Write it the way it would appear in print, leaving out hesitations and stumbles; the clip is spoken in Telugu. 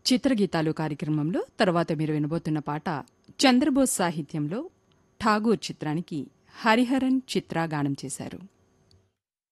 చిత్రగీతాలు కార్యక్రమంలో తర్వాత మీరు వినబోతున్న పాట చంద్రబోస్ సాహిత్యంలో ఠాగూర్ చిత్రానికి హరిహరన్ చిత్ర గానం చేశారు.